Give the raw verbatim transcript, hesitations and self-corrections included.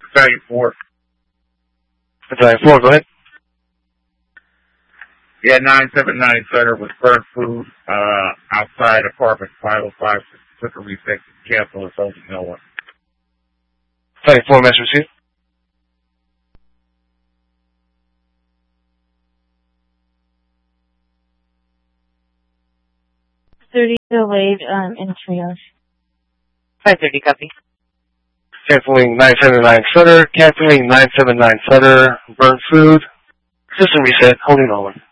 Battalion four. Battalion four, go ahead. Yeah, nine seven nine Center with burnt food, uh, outside apartment five oh five, took a reset, cancel or told no one. Battalion four, message received. thirty delayed, um, in triage. five thirty, copy. Canceling nine seven nine Sutter, canceling nine seven nine Sutter, burnt food, system reset, holding no one.